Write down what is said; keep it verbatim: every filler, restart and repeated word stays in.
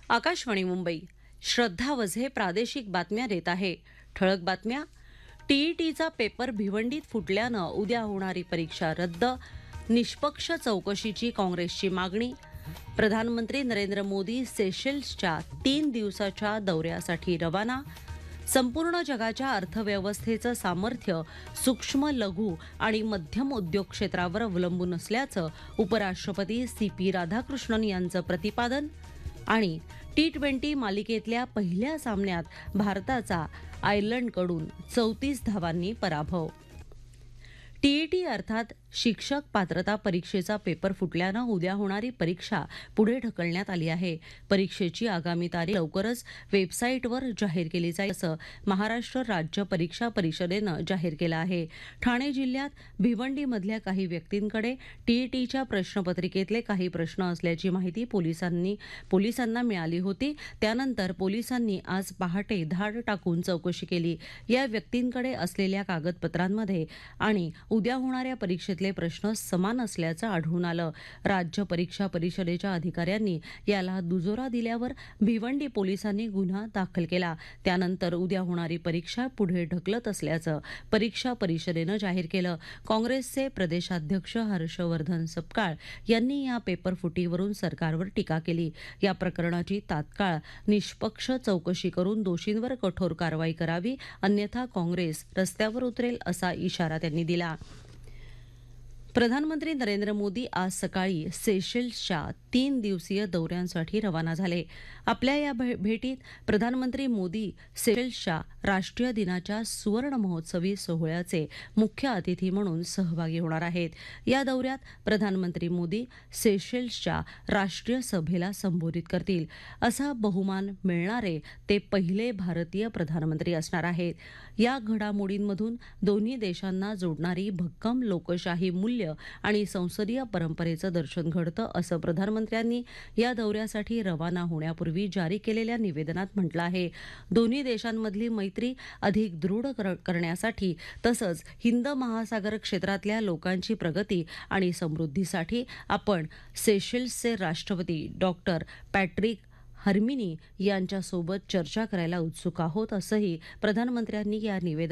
आकाशवाणी मुंबई. श्रद्धा वझे प्रादेशिक बातम्या देत आहे. ठळक बातम्या. टीईटीचा पेपर भिवंडीत फुटल्यानं उद्या होणारी परीक्षा रद्द. निष्पक्ष चौकशीची काँग्रेसची मागणी. प्रधानमंत्री नरेंद्र मोदी सेशेल्सच्या तीन दिवसाच्या दौऱ्यासाठी रवाना. संपूर्ण जगाच्या अर्थव्यवस्थेचं सामर्थ्य सूक्ष्म लघु आणि मध्यम उद्योग क्षेत्रावर अवलंबून असल्याचं उपराष्ट्रपती सी पी राधाकृष्णन यांचं प्रतिपादन. आणि टी ट्वेंटी मालिकेतल्या पहिल्या सामन्यात भारताचा आयर्लंडकडून चौतीस धावांनी पराभव. टीईटी अर्थात शिक्षक पात्रता परीक्षेचा पेपर फुटल्यानं उद्या होणारी परीक्षा पुढे ढकलण्यात आली आहे. परीक्षेची आगामी तारीख लवकरच वेबसाईटवर जाहीर केली जाईल असं महाराष्ट्र राज्य परीक्षा परिषदेनं जाहीर केलं आहे. ठाणे जिल्ह्यात भिवंडीमधल्या काही व्यक्तींकडे टीईटीच्या प्रश्नपत्रिकेतले काही प्रश्न असल्याची माहिती पोलिसांनी पोलिसांना मिळाली होती. त्यानंतर पोलिसांनी आज पहाटे धाड टाकून चौकशी केली. या व्यक्तींकडे असलेल्या कागदपत्रांमध्ये आणि उद्या होणाऱ्या परीक्षेतले प्रश्न समान असल्याचं आढळून आलं. राज्य परीक्षा परिषदेच्या अधिकाऱ्यांनी याला दुजोरा दिल्यावर भिवंडी पोलिसांनी गुन्हा दाखल केला. त्यानंतर उद्या होणारी परीक्षा पुढे ढकलत असल्याचं परीक्षा परिषदेनं जाहीर केलं. काँग्रेसचे प्रदेशाध्यक्ष हर्षवर्धन सपकाळ यांनी या पेपर फुटीवरून सरकारवर टीका केली. या प्रकरणाची तात्काळ निष्पक्ष चौकशी करून दोषींवर कठोर कारवाई करावी, अन्यथा काँग्रेस रस्त्यावर उतरेल असा इशारा त्यांनी दिला. प्रधानमंत्री नरेंद्र मोदी आज सकाळी सेशेल्सच्या तीन दिवसीय दौऱ्यांसाठी रवाना झाले. आपल्या या भेटीत प्रधानमंत्री मोदी सेशेल्सच्या राष्ट्रीय दिनाच्या सुवर्ण महोत्सवी सोहळ्याचे मुख्य अतिथी म्हणून सहभागी होणार आहेत. या दौऱ्यात प्रधानमंत्री मोदी सेशेल्सच्या राष्ट्रीय सभेला संबोधित करतील. असा बहुमान मिळणारे ते पहिले भारतीय प्रधानमंत्री असणार आहेत. या घडामोडींमधून दोन्ही देशांना जोडणारी भक्कम लोकशाही मूल्य आणि संसदीय परंपरेचं दर्शन घडतं असं प्रधानमंत्र्यांनी या दौऱ्यासाठी रवाना होण्यापूर्वी जारी केलेल्या निवेदनात म्हटलं आहे. दोन्ही देशांमधली मैत्री अधिक दृढ करण्यासाठी तसंच हिंद महासागर क्षेत्रातल्या लोकांची प्रगती आणि समृद्धीसाठी आपण सेशेल्सचे राष्ट्रपती डॉक्टर पॅट्रिक हर्मिनी यांच्यासोबत चर्चा करायला उत्सुक आहोत असंही प्रधानमंत्र्यांनी या निवेदनात